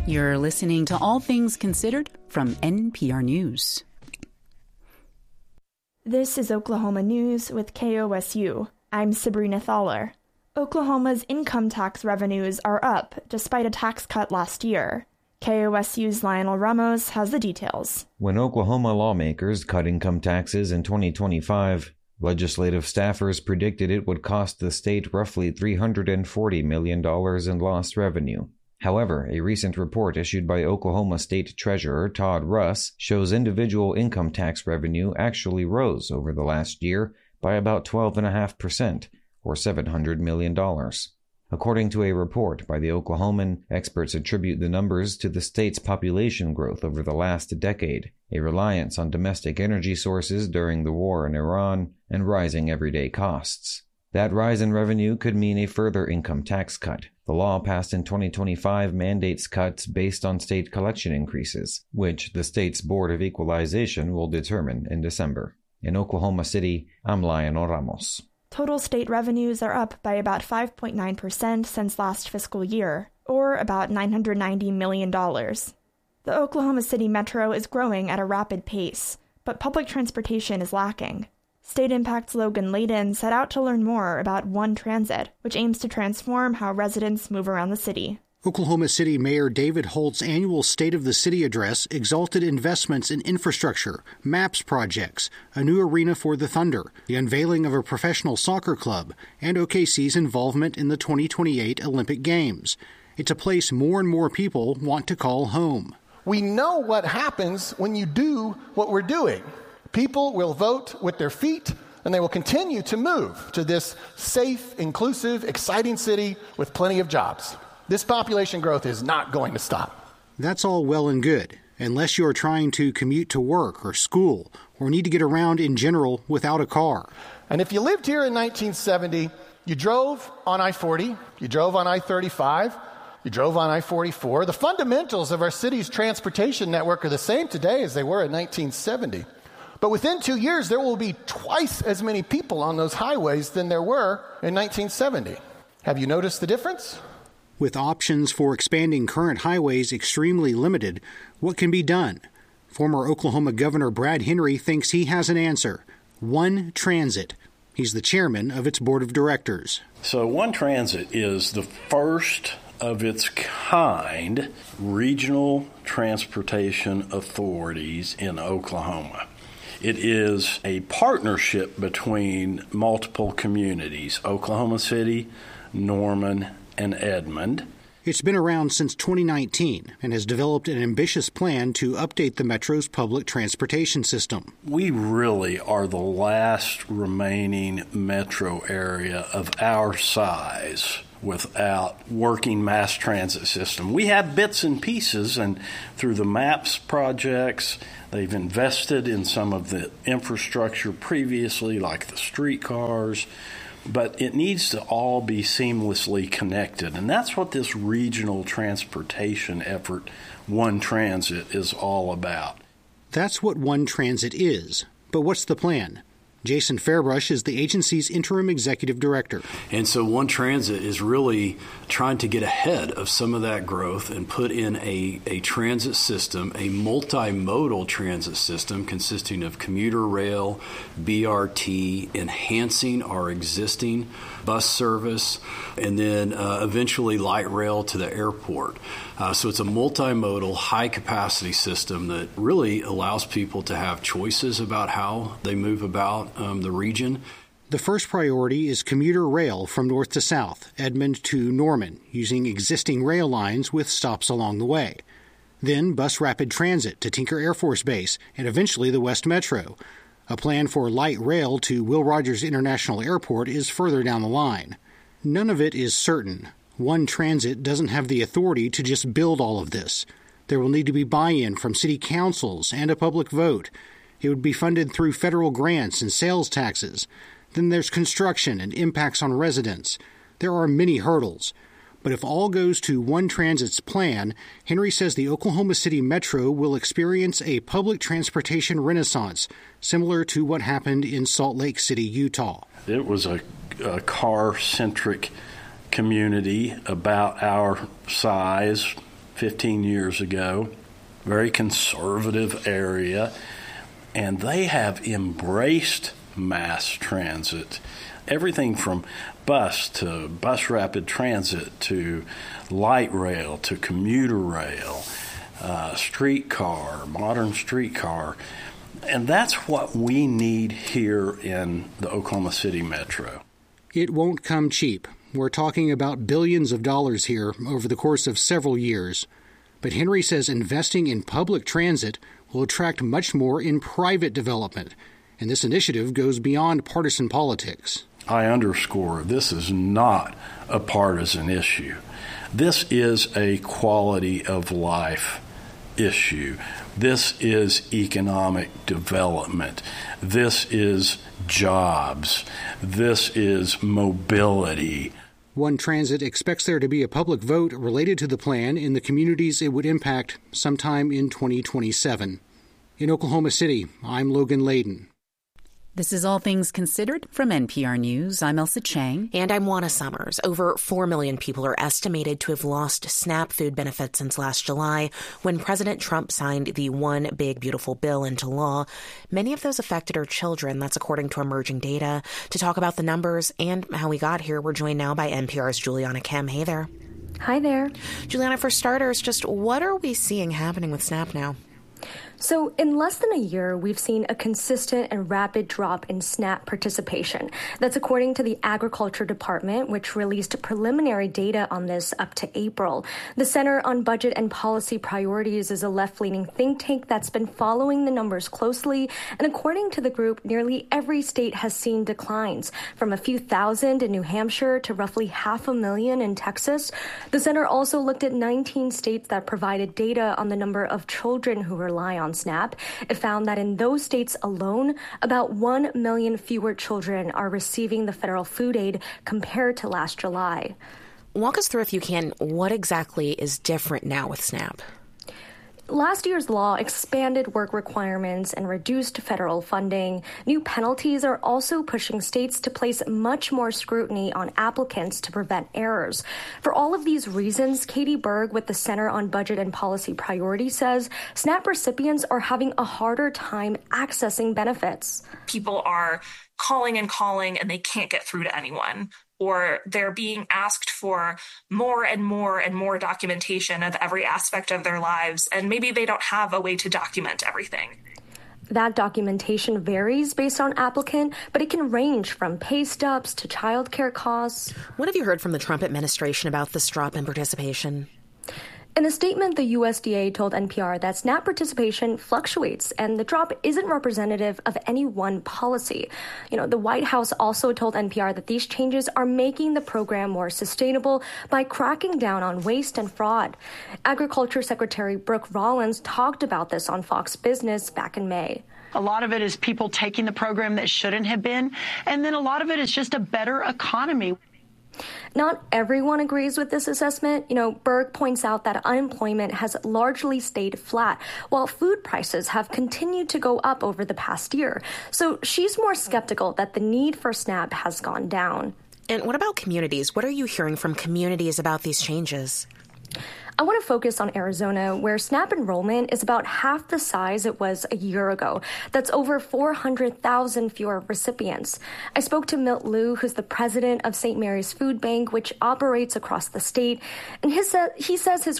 You're listening to All Things Considered from NPR News. This is Oklahoma News with KOSU. I'm Sabrina Thaler. Oklahoma's income tax revenues are up despite a tax cut last year. KOSU's Lionel Ramos has the details. When Oklahoma lawmakers cut income taxes in 2025, legislative staffers predicted it would cost the state roughly $340 million in lost revenue. However, a recent report issued by Oklahoma State Treasurer Todd Russ shows individual income tax revenue actually rose over the last year by about 12.5%, or $700 million. According to a report by the Oklahoman, experts attribute the numbers to the state's population growth over the last decade, a reliance on domestic energy sources during the war in Iran, and rising everyday costs. That rise in revenue could mean a further income tax cut. The law passed in 2025 mandates cuts based on state collection increases, which the state's Board of Equalization will determine in December. In Oklahoma City, I'm Lionel Ramos. Total state revenues are up by about 5.9% since last fiscal year, or about $990 million. The Oklahoma City Metro is growing at a rapid pace, but public transportation is lacking. State Impact's Logan Layden set out to learn more about One Transit, which aims to transform how residents move around the city. Oklahoma City Mayor David Holt's annual State of the City address exalted investments in infrastructure, MAPS projects, a new arena for the Thunder, the unveiling of a professional soccer club, and OKC's involvement in the 2028 Olympic Games. It's a place more and more people want to call home. We know what happens when you do what we're doing. People will vote with their feet, and they will continue to move to this safe, inclusive, exciting city with plenty of jobs. This population growth is not going to stop. That's all well and good, unless you're trying to commute to work or school or need to get around in general without a car. And if you lived here in 1970, you drove on I-40, you drove on I-35, you drove on I-44. The fundamentals of our city's transportation network are the same today as they were in 1970. But within 2 years, there will be twice as many people on those highways than there were in 1970. Have you noticed the difference? With options for expanding current highways extremely limited, what can be done? Former Oklahoma Governor Brad Henry thinks he has an answer. One Transit. He's the chairman of its board of directors. So One Transit is the first of its kind regional transportation authorities in Oklahoma. It is a partnership between multiple communities, Oklahoma City, Norman, and Edmond. It's been around since 2019 and has developed an ambitious plan to update the Metro's public transportation system. We really are the last remaining metro area of our size without working mass transit system. We have bits and pieces, and through the MAPS projects, they've invested in some of the infrastructure previously, like the streetcars, but it needs to all be seamlessly connected. And that's what this regional transportation effort, One Transit, is all about. That's what One Transit is. But what's the plan? Jason Fairbrush is the agency's interim executive director. And so One Transit is really trying to get ahead of some of that growth and put in a transit system, a multimodal transit system consisting of commuter rail, BRT, enhancing our existing bus service, and then eventually light rail to the airport. So it's a multimodal, high-capacity system that really allows people to have choices about how they move about the region. The first priority is commuter rail from north to south, Edmond to Norman, using existing rail lines with stops along the way. Then bus rapid transit to Tinker Air Force Base and eventually the West Metro. A plan for light rail to Will Rogers International Airport is further down the line. None of it is certain. One Transit doesn't have the authority to just build all of this. There will need to be buy-in from city councils and a public vote. It would be funded through federal grants and sales taxes. Then there's construction and impacts on residents. There are many hurdles. But if all goes to One Transit's plan, Henry says the Oklahoma City Metro will experience a public transportation renaissance, similar to what happened in Salt Lake City, Utah. It was a car-centric community about our size 15 years ago, very conservative area, and they have embraced mass transit. Everything from bus to bus rapid transit to light rail to commuter rail, streetcar, modern streetcar. And that's what we need here in the Oklahoma City Metro. It won't come cheap. We're talking about billions of dollars here over the course of several years. But Henry says investing in public transit will attract much more in private development. And this initiative goes beyond partisan politics. I underscore, this is not a partisan issue. This is a quality of life issue. This is economic development. This is jobs. This is mobility. One Transit expects there to be a public vote related to the plan in the communities it would impact sometime in 2027. In Oklahoma City, I'm Logan Layden. This is All Things Considered from NPR News. I'm Elsa Chang. And I'm Juana Summers. Over 4 million people are estimated to have lost SNAP food benefits since last July, when President Trump signed the One Big Beautiful Bill into law. Many of those affected are children. That's according to emerging data. To talk about the numbers and how we got here, we're joined now by NPR's Juliana Kemp. Hey there. Hi there. Juliana, for starters, just what are we seeing happening with SNAP now? So in less than a year, we've seen a consistent and rapid drop in SNAP participation. That's according to the Agriculture Department, which released preliminary data on this up to April. The Center on Budget and Policy Priorities is a left-leaning think tank that's been following the numbers closely. And according to the group, nearly every state has seen declines, from a few thousand in New Hampshire to roughly 500,000 in Texas. The center also looked at 19 states that provided data on the number of children who rely on SNAP. It found that in those states alone, about 1 million fewer children are receiving the federal food aid compared to last July. Walk us through, if you can, what exactly is different now with SNAP? Last year's law expanded work requirements and reduced federal funding. New penalties are also pushing states to place much more scrutiny on applicants to prevent errors. For all of these reasons, Katie Berg with the Center on Budget and Policy Priorities says SNAP recipients are having a harder time accessing benefits. People are calling and they can't get through to anyone, or they're being asked for more and more documentation of every aspect of their lives, and maybe they don't have a way to document everything. That documentation varies based on applicant, but it can range from pay stubs to childcare costs. What have you heard from the Trump administration about this drop in participation? In a statement, the USDA told NPR that SNAP participation fluctuates and the drop isn't representative of any one policy. The White House also told NPR that these changes are making the program more sustainable by cracking down on waste and fraud. Agriculture Secretary Brooke Rollins talked about this on Fox Business back in May. A lot of it is people taking the program that shouldn't have been, and then a lot of it is just a better economy. Not everyone agrees with this assessment. Berg points out that unemployment has largely stayed flat, while food prices have continued to go up over the past year. So she's more skeptical that the need for SNAP has gone down. And what about communities? What are you hearing from communities about these changes? I want to focus on Arizona, where SNAP enrollment is about half the size it was a year ago. That's over 400,000 fewer recipients. I spoke to Milt Liu, who's the president of St. Mary's Food Bank, which operates across the state. And he says his